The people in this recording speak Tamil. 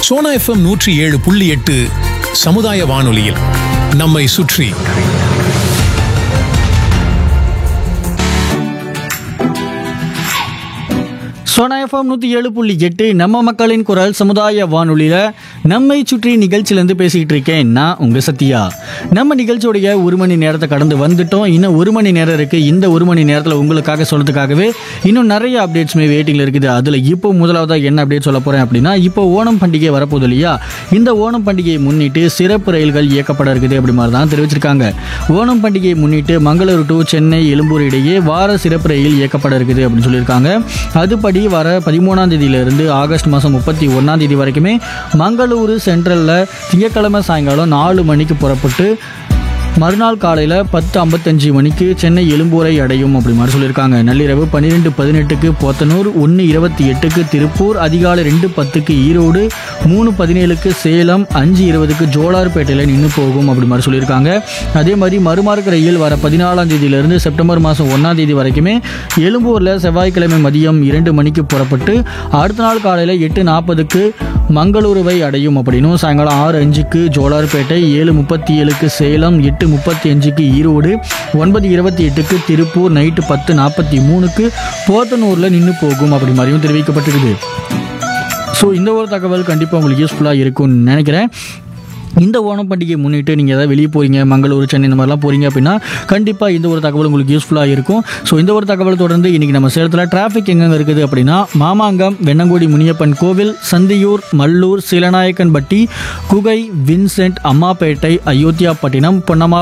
சோனா எஃப்எம் 107.8 சமுதாய வானொலியில் நம்மை சுற்றி. சோனா எஃப்எம் 107.8 நம்ம மக்களின் குரல் சமுதாய வானொலியில் நம்மை சுற்றி நிகழ்ச்சியிலேருந்து பேசிக்கிட்டு இருக்கேன் நான் உங்கள் சத்யா. நம்ம நிகழ்ச்சியோடைய 1 மணி நேரத்தை கடந்து வந்துட்டோம். இன்னும் 1 மணி நேரம் இருக்குது. இந்த 1 மணி நேரத்தில் உங்களுக்காக சொல்கிறதுக்காகவே இன்னும் நிறைய அப்டேட்ஸுமே வெயிட்டிங்கில் இருக்குது. அதில் இப்போ முதலாவதாக என்ன அப்டேட் சொல்ல போகிறேன் அப்படின்னா, இப்போ ஓணம் பண்டிகை வரப்போகுது இல்லையா? இந்த ஓணம் பண்டிகையை முன்னிட்டு சிறப்பு ரயில்கள் இயக்கப்பட இருக்குது அப்படி மாதிரி தான் தெரிவிச்சிருக்காங்க. ஓணம் பண்டிகையை முன்னிட்டு மங்களூரு டு சென்னை எழும்பூர் இடையே வார சிறப்பு ரயில் இயக்கப்பட இருக்குது அப்படின்னு சொல்லியிருக்காங்க. அதுபடி வர 13ஆம் தேதியிலிருந்து ஆகஸ்ட் மாதம் 31ஆம் தேதி வரைக்குமே மங்களூரு சென்ட்ரலில் திங்கட்கிழமை சாயங்காலம் 4 மணிக்கு புறப்பட்டு மறுநாள் காலையில் 10:55 மணிக்கு சென்னை எழும்பூரை அடையும் அப்படி மாதிரி சொல்லியிருக்காங்க. நள்ளிரவு 12:18க்கு போத்தனூர், 1:28க்கு திருப்பூர், அதிகாலை 2:10க்கு ஈரோடு, 3:17க்கு சேலம், 5:20க்கு ஜோலார்பேட்டையில் நின்று போகும் அப்படி மாதிரி சொல்லியிருக்காங்க. அதே மாதிரி மறுமார்க்க ரயில் வர 14ஆம் தேதியிலிருந்து செப்டம்பர் மாதம் 1ஆம் தேதி வரைக்குமே எழும்பூரில் செவ்வாய்க்கிழமை மதியம் 2 மணிக்கு புறப்பட்டு அடுத்த நாள் காலையில் 8:40க்கு மங்களூருவை அடையும் அப்படின்னும், சாயங்காலம் 6:05க்கு ஜோலார்பேட்டை, 7:37க்கு சேலம், 8:35க்கு ஈரோடு, 9:28க்கு திருப்பூர், நைட்டு 10:43க்கு போத்தனூரில் நின்று போகும் அப்படி மாதிரியும் தெரிவிக்கப்பட்டிருக்குது. ஸோ இந்த ஒரு தகவல் கண்டிப்பாக உங்களுக்கு யூஸ்ஃபுல்லாக இருக்கும்னு நினைக்கிறேன். இந்த ஓணம் பண்டிகையை முன்னிட்டு நீங்கள் ஏதாவது வெளியே போகிறீங்க, மங்களூர், சென்னை இந்த மாதிரிலாம் போகிறீங்க அப்படின்னா கண்டிப்பாக இந்த ஒரு தகவல் உங்களுக்கு யூஸ்ஃபுல்லாக இருக்கும். ஸோ இந்த ஒரு தகவல் தொடர்ந்து இன்றைக்கி நம்ம சேலத்தில் டிராஃபிக் எங்கெங்கே இருக்குது அப்படின்னா, மாமாங்கம், வெண்ணங்குடி முனியப்பன் கோவில், சந்தியூர், மல்லூர், சீலநாயக்கன்பட்டி, குகை, வின்சென்ட், அம்மாப்பேட்டை, அயோத்தியாப்பட்டினம், பொன்னம்மா